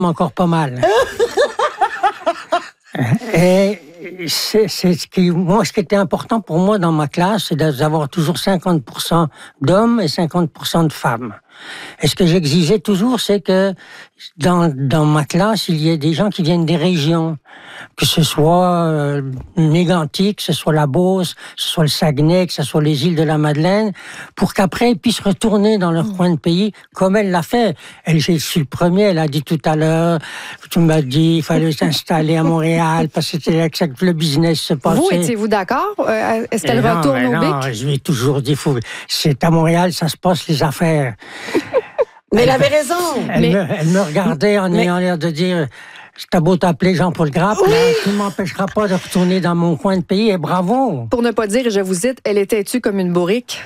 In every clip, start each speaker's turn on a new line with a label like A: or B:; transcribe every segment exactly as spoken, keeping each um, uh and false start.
A: encore pas mal. Et c'est, c'est ce qui, moi, ce qui était important pour moi dans ma classe, c'est d'avoir toujours cinquante pour cent d'hommes et cinquante pour cent de femmes. Et ce que j'exigeais toujours, c'est que dans, dans ma classe, il y ait des gens qui viennent des régions, que ce soit euh, Mégantic, que ce soit la Beauce, que ce soit le Saguenay, que ce soit les îles de la Madeleine, pour qu'après ils puissent retourner dans leur mmh. coin de pays, comme elle l'a fait. Elle, je suis le premier, elle a dit tout à l'heure, tu m'as dit, il fallait s'installer à Montréal, parce que c'était là que le business se passait.
B: Vous, étiez-vous d'accord? Euh, est-ce qu'elle non, retourne au
A: non,
B: Bic?
A: Je lui ai toujours dit, faut, c'est à Montréal, ça se passe les affaires.
C: Mais elle, elle avait raison.
A: Elle,
C: mais...
A: me, elle me regardait en mais... ayant l'air de dire, t'as beau t'appeler Jean-Paul Grappe, oui. Tu ne m'empêcheras pas de retourner dans mon coin de pays, et bravo.
B: Pour ne pas dire, je vous cite, elle était-tu comme une bourrique?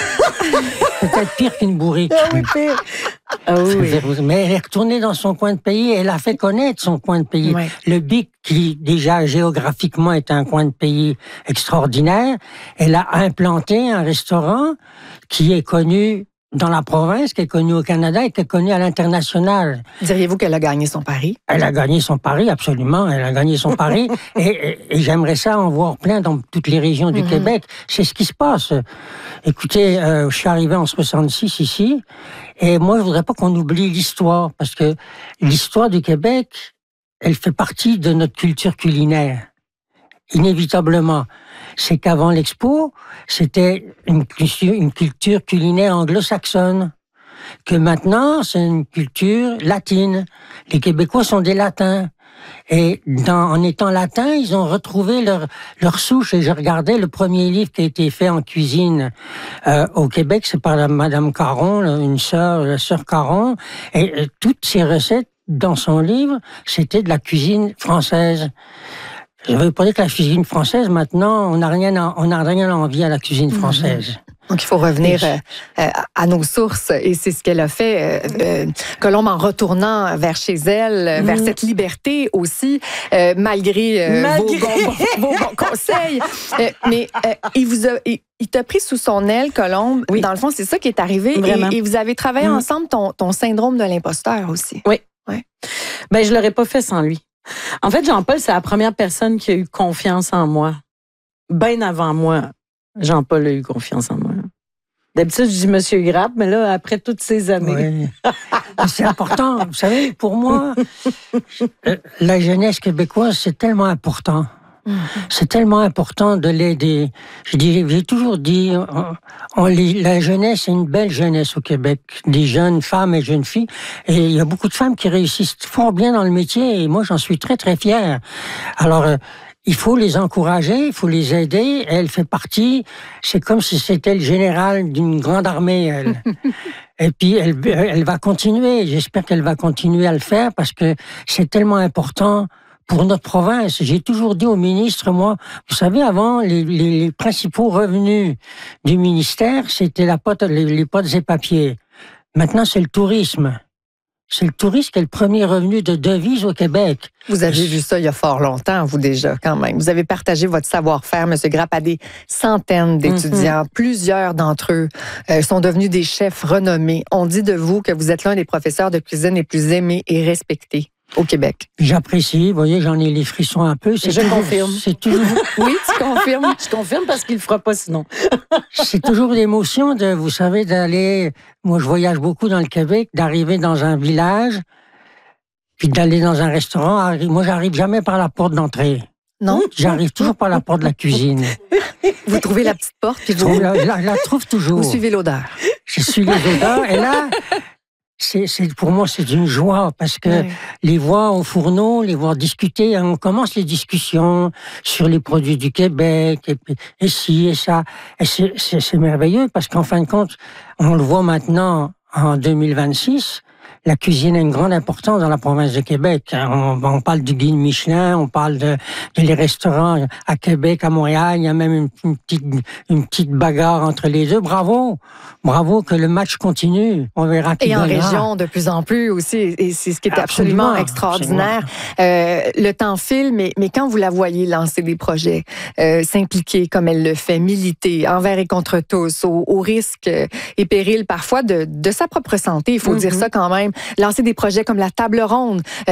A: Peut-être pire qu'une bourrique.
C: Ah oui, pire. Ah oui.
A: Mais elle est retournée dans son coin de pays, elle a fait connaître son coin de pays. Oui. Le Bic, qui déjà géographiquement est un coin de pays extraordinaire, elle a implanté un restaurant qui est connu dans la province, qui est connue au Canada et qui est connue à l'international.
B: Diriez-vous qu'elle a gagné son pari?
A: Elle a gagné son pari, absolument. Elle a gagné son pari. et, et, et j'aimerais ça en voir plein dans toutes les régions du mm-hmm. Québec. C'est ce qui se passe. Écoutez, euh, je suis arrivé en soixante-six ici, et moi, je voudrais pas qu'on oublie l'histoire, parce que l'histoire du Québec, elle fait partie de notre culture culinaire. Inévitablement. C'est qu'avant l'Expo, c'était une culture, une culture culinaire anglo-saxonne. Que maintenant, c'est une culture latine. Les Québécois sont des latins. Et dans, en étant latins, ils ont retrouvé leur, leur souche. Et je regardais le premier livre qui a été fait en cuisine euh, au Québec, c'est par la Madame Caron, une sœur, la sœur Caron. Et, et toutes ces recettes, dans son livre, c'était de la cuisine française. Je ne veux pas dire que la cuisine française, maintenant, on n'a rien, à, on n'a rien à envier à la cuisine française. Mmh.
B: Donc, il faut revenir euh, à nos sources, et c'est ce qu'elle a fait, euh, euh, Colombe, en retournant vers chez elle, mmh. vers cette liberté aussi, euh, malgré, euh, malgré... Vos, bons, vos bons conseils. Euh, mais euh, il vous a... Il... Il t'a pris sous son aile, Colombe. Oui. Dans le fond, c'est ça qui est arrivé. Et, et vous avez travaillé mmh. ensemble ton, ton syndrome de l'imposteur aussi.
C: Oui. Ouais. Ben, je ne l'aurais pas fait sans lui. En fait, Jean-Paul, c'est la première personne qui a eu confiance en moi. Bien avant moi, Jean-Paul a eu confiance en moi. D'habitude, je dis Monsieur Grappe, mais là, après toutes ces années...
A: Oui. C'est important. Vous savez, pour moi, la jeunesse québécoise, c'est tellement important. Mmh. C'est tellement important de l'aider. Je dis, j'ai toujours dit, on, on, la jeunesse, c'est une belle jeunesse au Québec. Des jeunes femmes et jeunes filles. Et il y a beaucoup de femmes qui réussissent fort bien dans le métier. Et moi, j'en suis très, très fier. Alors, euh, il faut les encourager, il faut les aider. Elle fait partie, c'est comme si c'était le général d'une grande armée, elle. Et puis, elle, elle va continuer. J'espère qu'elle va continuer à le faire parce que c'est tellement important pour notre province. J'ai toujours dit au ministre, moi, vous savez, avant, les, les, les principaux revenus du ministère, c'était la pote, les, les potes et papiers. Maintenant, c'est le tourisme. C'est le tourisme qui est le premier revenu de devise au Québec.
B: Vous avez vu ça il y a fort longtemps, vous déjà, quand même. Vous avez partagé votre savoir-faire, M. Grappe, à des centaines d'étudiants. Mm-hmm. Plusieurs d'entre eux euh, sont devenus des chefs renommés. On dit de vous que vous êtes l'un des professeurs de cuisine les plus aimés et respectés au Québec.
A: J'apprécie, vous voyez, j'en ai les frissons un peu.
C: C'est Je toujours, confirme.
A: C'est toujours...
C: Oui, tu confirmes. Je confirme parce qu'il ne le fera pas sinon.
A: C'est toujours l'émotion de, vous savez, d'aller... Moi, je voyage beaucoup dans le Québec, d'arriver dans un village, puis d'aller dans un restaurant. Moi, j'arrive jamais par la porte d'entrée.
B: Non?
A: J'arrive toujours par la porte de la cuisine.
B: Vous trouvez la petite porte, puis vous...
A: Je la, la, la trouve toujours.
B: Vous suivez l'odeur.
A: Je suis les odeurs, et là... C'est, c'est, pour moi, c'est une joie parce que oui. les voir au fourneau, les voir discuter, on commence les discussions sur les produits du Québec et, et ci et ça. Et c'est, c'est, c'est merveilleux parce qu'en fin de compte, on le voit maintenant en deux mille vingt-six, la cuisine a une grande importance dans la province de Québec. On, on parle du guide Michelin, on parle de, de les restaurants à Québec, à Montréal. Il y a même une, une, petite, une petite bagarre entre les deux. Bravo, bravo que le match continue. On verra qui
B: Et
A: gagnera.
B: En région de plus en plus aussi. Et c'est ce qui est absolument, absolument extraordinaire. Euh, le temps file, mais, mais quand vous la voyez lancer des projets, euh, s'impliquer comme elle le fait, militer envers et contre tous, au, au risque et péril parfois de, de sa propre santé, il faut mm-hmm. dire ça quand même. lancé des projets comme la table ronde,